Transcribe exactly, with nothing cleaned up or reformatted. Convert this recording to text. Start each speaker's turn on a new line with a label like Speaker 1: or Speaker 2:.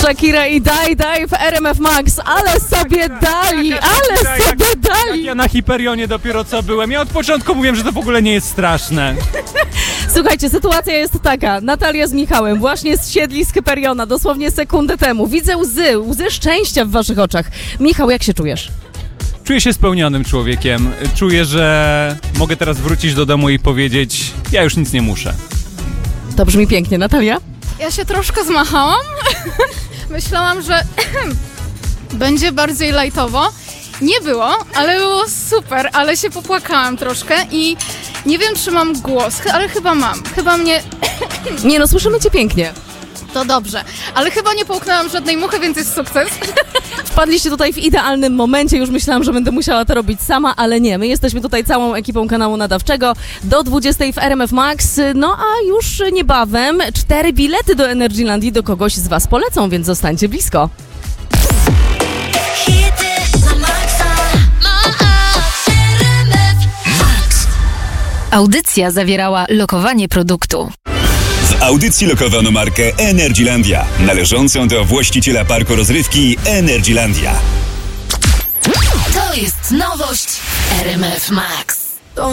Speaker 1: Shakira i Daj Daj w R M F Max, ale sobie dali, ale sobie dali.
Speaker 2: Ja na Hiperionie dopiero co byłem. Ja od początku mówiłem, że to w ogóle nie jest straszne.
Speaker 1: Słuchajcie, sytuacja jest taka. Natalia z Michałem właśnie zsiedli z Hyperiona dosłownie sekundę temu. Widzę łzy, łzy szczęścia w waszych oczach. Michał, jak się czujesz?
Speaker 2: Czuję się spełnionym człowiekiem. Czuję, że mogę teraz wrócić do domu i powiedzieć, ja już nic nie muszę.
Speaker 1: To brzmi pięknie. Natalia?
Speaker 3: Ja się troszkę zmachałam. Myślałam, że będzie bardziej lajtowo. Nie było, ale było super, ale się popłakałam troszkę i nie wiem, czy mam głos, ale chyba mam. Chyba mnie...
Speaker 1: Nie no, słyszymy cię pięknie.
Speaker 3: To dobrze, ale chyba nie połknęłam żadnej muchy, więc jest sukces.
Speaker 1: Wpadliście tutaj w idealnym momencie, już myślałam, że będę musiała to robić sama, ale nie. My jesteśmy tutaj całą ekipą kanału nadawczego do dwudziestej w R M F Max, no a już niebawem cztery bilety do Energylandii do kogoś z was polecą, więc zostańcie blisko.
Speaker 4: Audycja zawierała lokowanie produktu.
Speaker 5: W audycji lokowano markę Energylandia, należącą do właściciela parku rozrywki Energylandia.
Speaker 4: To jest nowość R M F Max.